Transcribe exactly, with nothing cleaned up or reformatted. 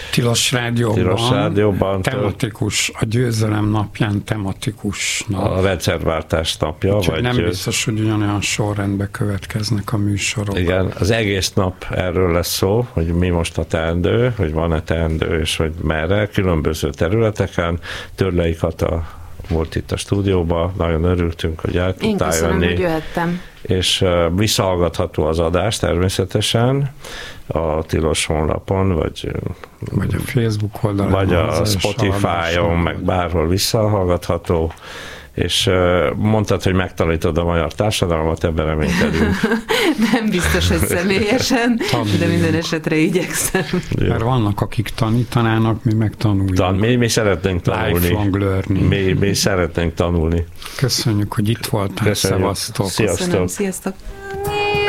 Tilos Rádióban, Tilos Rádióban tematikus, a győzelem napján tematikus nap. A rendszerváltás napja. Vagy nem biztos, hogy ugyanolyan sorrendben következnek a műsorok. Igen, az egész nap erről lesz szó, hogy mi most a teendő, hogy van-e teendő, és hogy merre, különböző területeken. Törlei Kata volt itt a stúdióban, nagyon örültünk, hogy el tudtál Én köszönöm, jönni. hogy jöhettem. És visszahallgatható az adás természetesen a Tilos honlapon, vagy, vagy a Facebook oldalon, vagy a Spotify-on, meg bárhol visszahallgatható, és mondtad, hogy megtanítod a magyar társadalmat, ebben reménykedünk. Nem biztos, hogy személyesen, de minden esetre igyekszem. Mert vannak, akik tanítanának, mi megtanuljuk. Tan- mi, mi szeretnénk tanulni. Lifelong learning. Mi, mi szeretnénk tanulni. Köszönjük, hogy itt voltál. Köszönjük. Szevasztok. Sziasztok. Köszönöm, sziasztok.